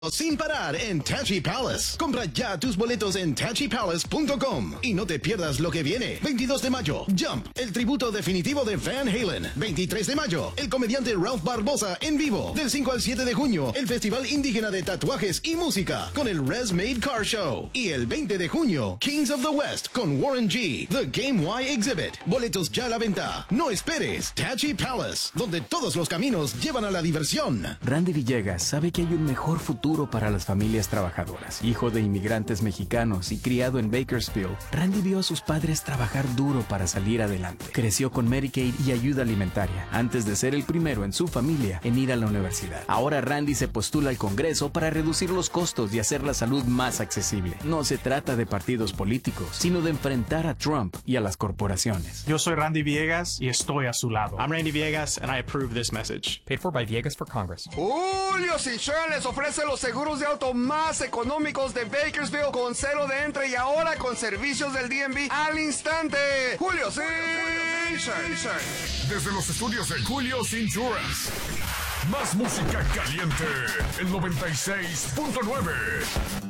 Sin parar en Tachi Palace. Compra ya tus boletos en TachiPalace.com y no te pierdas lo que viene. 22 de mayo, Jump, el tributo definitivo de Van Halen. 23 de mayo, el comediante Ralph Barbosa en vivo. Del 5 al 7 de junio, el Festival Indígena de Tatuajes y Música con el Res Made Car Show. Y el 20 de junio, Kings of the West con Warren G, The Game Y Exhibit. Boletos ya a la venta. No esperes. Tachi Palace, donde todos los caminos llevan a la diversión. Randy Villegas sabe que hay un mejor futuro para las familias trabajadoras. Hijo de inmigrantes mexicanos y criado en Bakersfield, Randy vio a sus padres trabajar duro para salir adelante. Creció con Medicaid y ayuda alimentaria, antes de ser el primero en su familia en ir a la universidad. Ahora Randy se postula al Congreso para reducir los costos y hacer la salud más accesible. No se trata de partidos políticos, sino de enfrentar a Trump y a las corporaciones. Yo soy Randy Villegas y estoy a su lado. I'm Randy Villegas and I approve this message. Paid for by Villegas for Congress. Julio Cichón les ofrece los seguros de auto más económicos de Bakersfield con cero de entre y ahora con servicios del DMV al instante. Julio Cichón. Desde los estudios de Julio's Insurance. Más música caliente. El 96.9.